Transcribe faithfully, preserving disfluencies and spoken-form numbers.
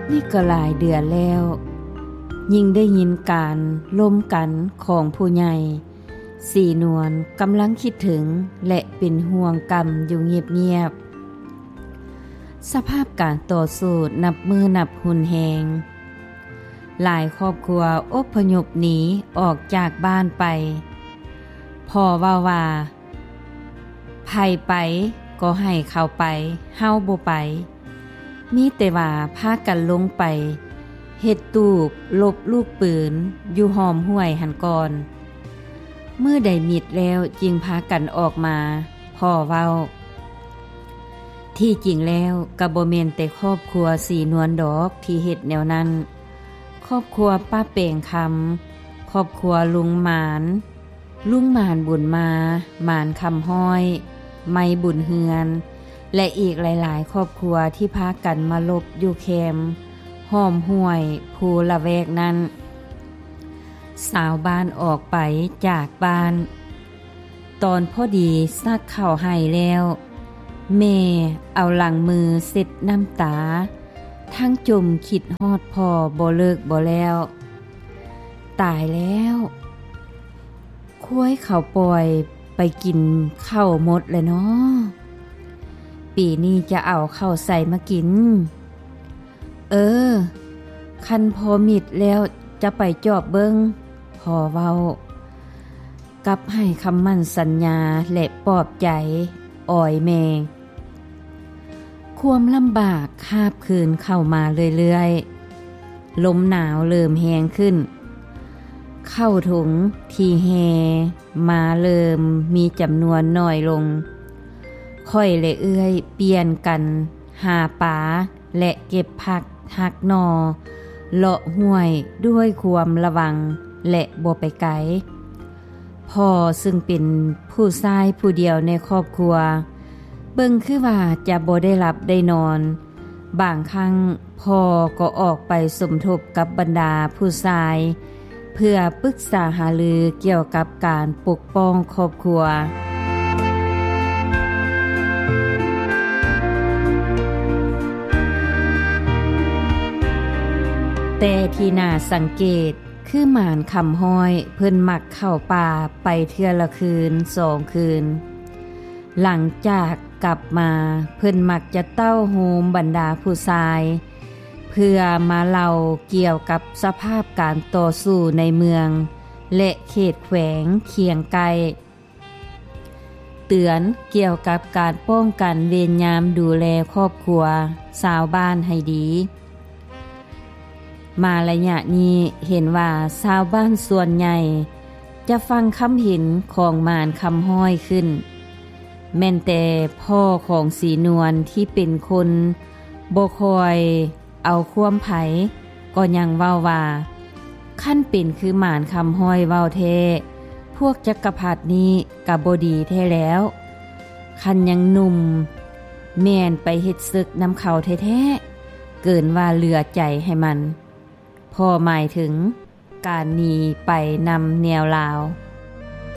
นี่ก็หลายเดือนแล้วยิ่งได้ยินการล้มกันของผู้ใหญ่สีนวลกำลังคิดถึงและเป็นห่วงกรรมอยู่เงียบๆสภาพการต่อสู้นับมือนับหุ่นแหงหลายครอบครัวอพยพหนีออกจากบ้านไปพ่อว่าว่าไผไปก็ให้เข้าไปเฮาบ่ไปมีแต่ว่าพากันลงไปเฮ็ดตูบลบลูกปืนอยู่หอมห้วยหันก่อนเมื่อได้มิดแล้วจึงพากันออกมาพ่อเว้าที่จริงแล้วก็บ่แม่นแต่ครอบครัวสีนวลดอกที่เฮ็ดแนวนั้นครอบครัวป้าเป่งคำครอบครัวลุงหมานลุงหมานบุญมาหมานคำห้อยไม้บุญเฮือนและอีกหลายๆครอบครัวที่พากันมาลบอยู่แคมป์ห้อมห้วยภูละแวกนั้นสาวบ้านออกไปจากบ้านตอนพอดีซักข้าวให้แล้วแม่เอาหลังมือเสร็จน้ำตาทั้งจมคิดฮอดพ่อบ่เลิกบ่แล้วตายแล้วคุ้ยเขาปล่อยไปกินข้าวหมดเลยเนาะปีนี้จะเอาข้าวใส่มากินเออคันพอมิดแล้วจะไปจอบเบิ้งพอเว้ากับให้คำมั่นสัญญาและปลอบใจอ่อยแม่ความลำบากคาบคืนเข้ามาเรื่อยๆลมหนาวเริ่มแหงขึ้นเข้าถุงที่แฮมาเริ่มมีจำนวนน้อยลงค่อยและเอื้อยเปลี่ยนกันหาปลาและเก็บผักหักนอเลาะห้วยด้วยความระวังและบ่ไปไกลพ่อซึ่งเป็นผู้ชายผู้เดียวในครอบครัวเบิ่งคือว่าจะบ่ได้หลับได้นอนบางครั้งพ่อก็ออกไปสมทบกับบรรดาผู้ชายเพื่อปรึกษาหารือเกี่ยวกับการปกป้องครอบครัวแต่ที่น่าสังเกตคือหมานคำห้อยเพิ่นมักเข้าป่าไปเทื่อละคืนสองคืนหลังจากกลับมาเพิ่นมักจะเต้าโฮมบรรดาผู้ชายเพื่อมาเล่าเกี่ยวกับสภาพการต่อสู้ในเมืองและเขตแขวงเคียงไกลเตือนเกี่ยวกับการป้องกันเวรยามดูแลครอบครัวชาวบ้านให้ดีมาระยะนี้เห็นว่าชาวบ้านส่วนใหญ่จะฟังคำเห็นของมารคำห้อยขึ้นแม่นแต่พ่อของสีนวลที่เป็นคนบ่คอยเอาความไผก็ยังเว้าว่าขั้นเป็นคือหมานคำห้อยเว้าแท้พวกจักรพรรดินี้ก็บ่ดีแท้แล้วคันยังหนุ่มแม่นไปเฮ็ดศึกนำเขาแท้ๆเกินว่าเหลือใจให้มันพ่อหมายถึงการหนีไปนำแนวลาว